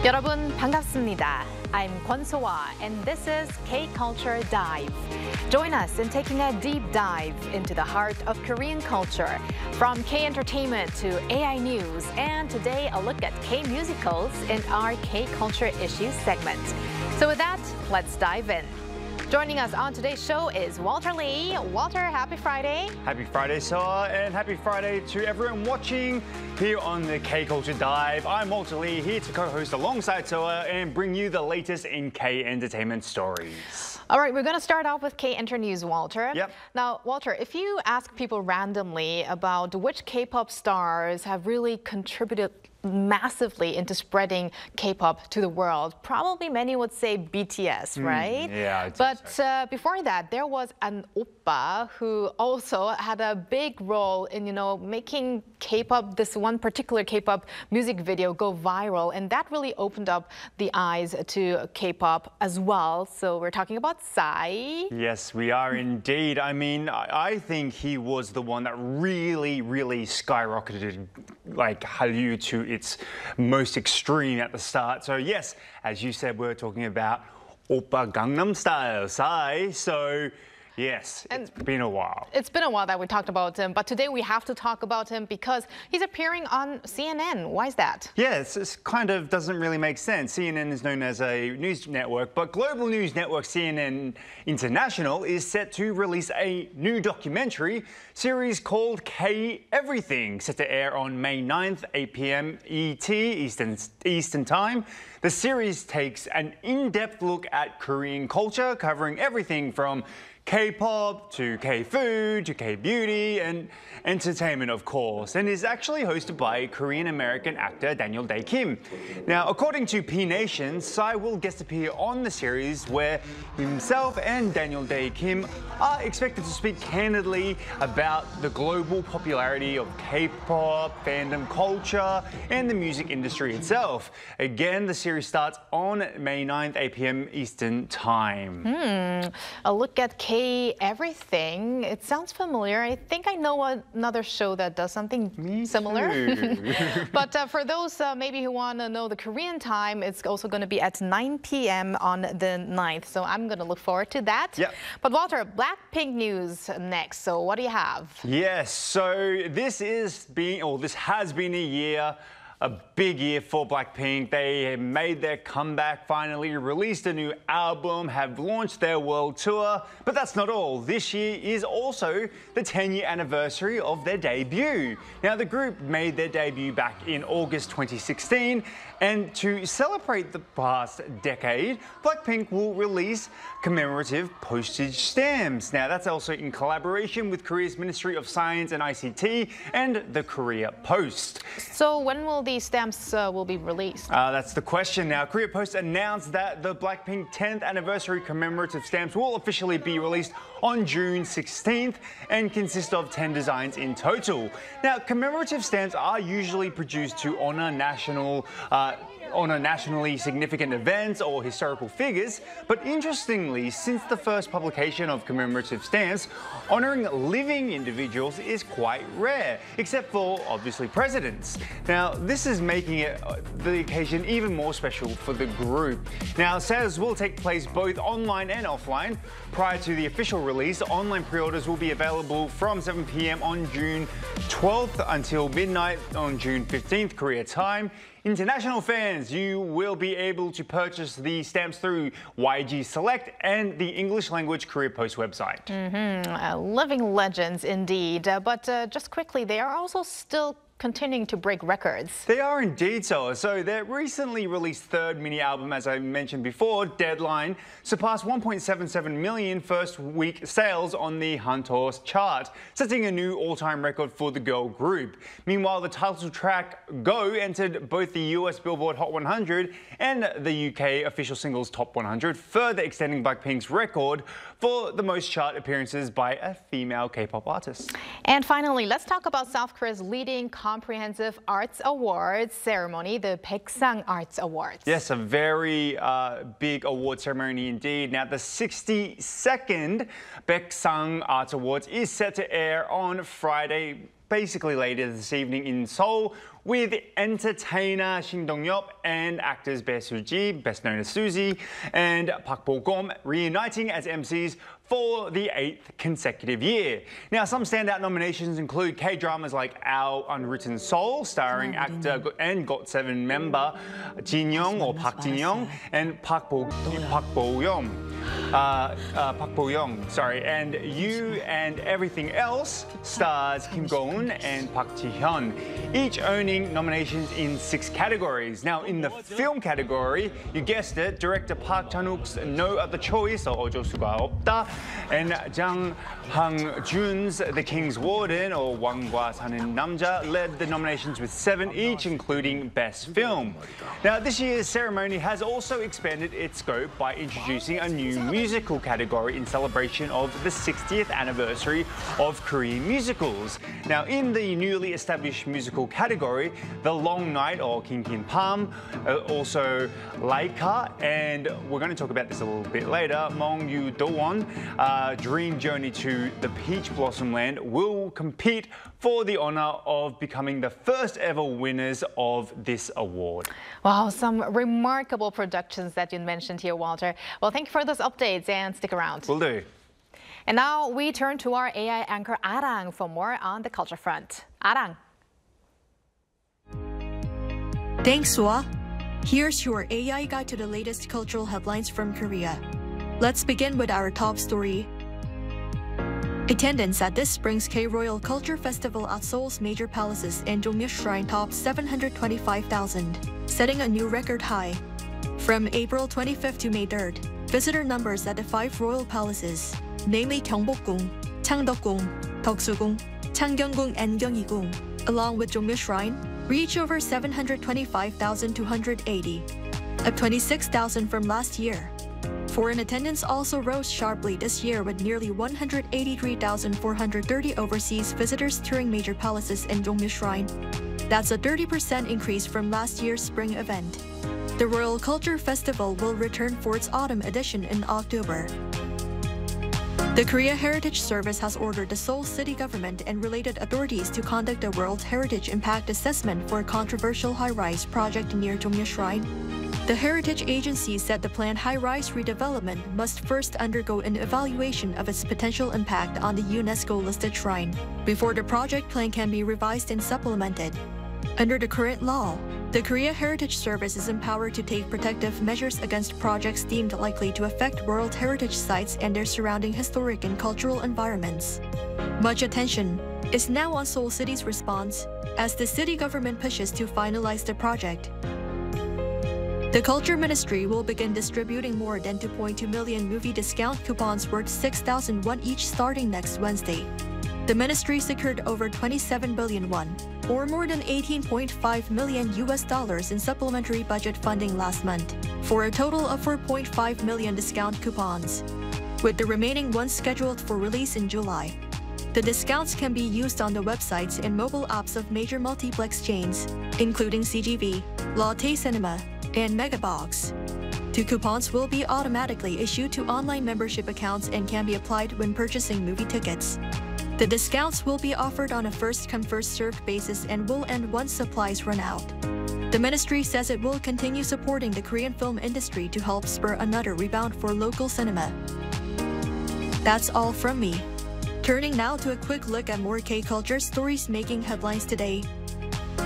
여러분 반갑습니다. I'm Kwon So-ah, and this is K-Culture Dive. Join us in taking a deep dive into the heart of Korean culture, from K-entertainment to AI news, and today a look at K-musicals in our K-Culture Issues segment. So with that, let's dive in. Joining us on today's show is Walter Lee. Walter, happy Friday. Happy Friday, So-ah, and happy Friday to everyone watching here on the K-Culture Dive. I'm Walter Lee, here to co-host alongside So-ah and bring you the latest in K-entertainment stories. All right, we're going to start off with K-Enter News, Walter. Yep. Now, Walter, if you ask people randomly about which K-pop stars have really contributed massively into spreading K-pop to the world, probably many would say BTS, right? Yeah, I'd say But so. before that, there was an oppa who also had a big role in, making K-pop, this one particular K-pop music video go viral, and that really opened up the eyes to K-pop as well. So we're talking about Psy. Yes, we are indeed. I mean, I think he was the one that really skyrocketed Hallyu to its most extreme at the start. So yes, as you said, we're talking about Oppa Gangnam Style, Psy. So yes, it's been a while. It's been a while that we talked about him, but today we have to talk about him because he's appearing on CNN. Why is that? Yes, it kind of doesn't really make sense. CNN is known as a news network, but global news network CNN International is set to release a new documentary series called K Everything, set to air on May 9th, 8 p.m. ET, Eastern Time. The series takes an in-depth look at Korean culture, covering everything from K-pop to K-food to K-beauty and entertainment, of course, and is actually hosted by Korean-American actor Daniel Dae Kim. Now, according to P Nation, Psy will guest appear on the series, where himself and Daniel Dae Kim are expected to speak candidly about the global popularity of K-pop, fandom culture, and the music industry itself. Again, the series starts on May 9th, 8 p.m. Eastern Time. A look at K Everything. It sounds familiar. I think I know another show that does something similar. But for those maybe who want to know the Korean time, it's also going to be at 9 p.m. on the 9th. So I'm going to look forward to that. Yep. But Walter, Blackpink news next. So what do you have? Yes, so this has been a big year for Blackpink. They have made their comeback, finally released a new album, have launched their world tour. But that's not all. This year is also the 10-year anniversary of their debut. Now, the group made their debut back in August 2016. And to celebrate the past decade, Blackpink will release commemorative postage stamps. Now, that's also in collaboration with Korea's Ministry of Science and ICT and the Korea Post. So when will these stamps will be released? That's the question now. Korea Post announced that the Blackpink 10th anniversary commemorative stamps will officially be released on June 16th and consist of 10 designs in total. Now, commemorative stamps are usually produced to honor nationally significant events or historical figures, but interestingly, since the first publication of commemorative stamps, honoring living individuals is quite rare, except for, obviously, presidents. Now, this is making the occasion even more special for the group. Now, sales will take place both online and offline. Prior to the official release, online pre-orders will be available from 7 p.m. on June 12th until midnight on June 15th, Korea time. International fans, you will be able to purchase the stamps through YG Select and the English language Korea Post website. Living legends indeed. But just quickly, they are also still continuing to break records. They are indeed so. So their recently released third mini album, as I mentioned before, Deadline, surpassed 1.77 million first week sales on the Hantos chart, setting a new all-time record for the girl group. Meanwhile, the title track Go entered both the US Billboard Hot 100 and the UK official singles Top 100, further extending Blackpink's record for the most chart appearances by a female K-pop artist. And finally, let's talk about South Korea's leading comprehensive arts awards ceremony, the Baeksang Arts Awards. Yes, a very big award ceremony indeed. Now, the 62nd Baeksang Arts Awards is set to air on Friday, basically later this evening in Seoul, with entertainer Shin Dong-yeop and actors Bae Soo-ji, best known as Suzy, and Park Bo-gum reuniting as MCs for the 8th consecutive year. Now, some standout nominations include K-dramas like Our Unwritten Soul, starring actor and GOT7 member Jin-young or Park Jin-young and Park Bo-young, and You and Everything Else stars Kim Go-eun and Park Ji-hyun, each owning nominations in 6 categories. Now, in the film category, you guessed it, director Park Chan-wook's No Other Choice, or 어쩔 수가 없다, and Jang Hang-jun's The King's Warden, or 왕과 사는 남자, led the nominations with 7 each, including Best Film. Now, this year's ceremony has also expanded its scope by introducing a new musical category in celebration of the 60th anniversary of Korean musicals. Now, in the newly established musical category, The Long Night, or King Kin Pam, also Laika, and we're going to talk about this a little bit later, Mong Yu Do-won, Dream Journey to the Peach Blossom Land, will compete for the honor of becoming the first ever winners of this award. Wow, some remarkable productions that you mentioned here, Walter. Well, thank you for those updates and stick around. Will do. And now we turn to our AI anchor Arang for more on the culture front. Arang. Thanks, Sua. Here's your AI guide to the latest cultural headlines from Korea. Let's begin with our top story. Attendance at this spring's K-Royal Culture Festival at Seoul's major palaces and Jongmyo Shrine topped 725,000, setting a new record high. From April 25th to May 3rd, visitor numbers at the 5 royal palaces, namely Gyeongbokgung, Changdeokgung, Deoksugung, Changgyeonggung and Gyeongnigung, along with Jongmyo Shrine, reached over 725,280, up 26,000 from last year. Foreign attendance also rose sharply this year with nearly 183,430 overseas visitors touring major palaces and Jongmyo Shrine. That's a 30% increase from last year's spring event. The Royal Culture Festival will return for its autumn edition in October. The Korea Heritage Service has ordered the Seoul city government and related authorities to conduct a World Heritage Impact Assessment for a controversial high-rise project near Jongmyo Shrine. The Heritage Agency said the planned high-rise redevelopment must first undergo an evaluation of its potential impact on the UNESCO-listed shrine before the project plan can be revised and supplemented. Under the current law, the Korea Heritage Service is empowered to take protective measures against projects deemed likely to affect World Heritage sites and their surrounding historic and cultural environments. Much attention is now on Seoul City's response as the city government pushes to finalize the project. The Culture Ministry will begin distributing more than 2.2 million movie discount coupons worth 6,000 won each starting next Wednesday. The ministry secured over 27 billion won, or more than $18.5 million in supplementary budget funding last month, for a total of 4.5 million discount coupons, with the remaining ones scheduled for release in July. The discounts can be used on the websites and mobile apps of major multiplex chains, including CGV, Lotte Cinema, and Megabox. 2 coupons will be automatically issued to online membership accounts and can be applied when purchasing movie tickets. The discounts will be offered on a first-come, first-served basis and will end once supplies run out. The ministry says it will continue supporting the Korean film industry to help spur another rebound for local cinema. That's all from me. Turning now to a quick look at more K-culture stories making headlines today.